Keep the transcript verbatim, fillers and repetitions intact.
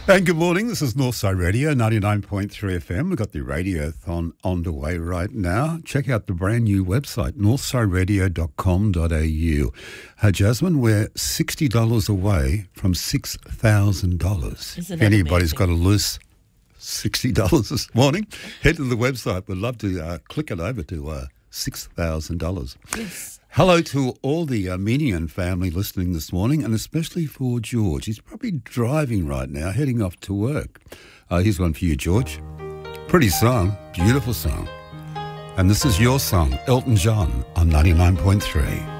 And good morning, this is Northside Radio, ninety-nine point three F M. We've got the Radiothon underway right now. Check out the brand new website, northside radio dot com dot a u. Uh, Jasmine, we're sixty dollars away from six thousand dollars. Isn't If that anybody's amazing? got a loose sixty dollars this morning, head to the website. We'd love to uh, click it over to uh, six thousand dollars. Yes. Hello to all the Armenian family listening this morning, and especially for George. He's probably driving right now, heading off to work. Uh, here's one for you, George. Pretty song, beautiful song. And this is your song, Elton John, on ninety-nine point three.